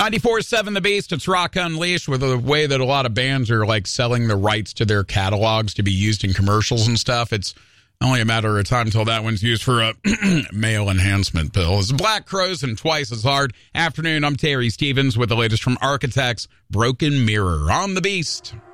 94.7 The Beast, it's Rock Unleashed, with the way that a lot of bands are like selling the rights to their catalogs to be used in commercials and stuff. It's only a matter of time until that one's used for a male enhancement pill. It's Black Crowes and Twice as Hard. Afternoon, I'm Terry Stevens with the latest from Architects, Broken Mirror on The Beast.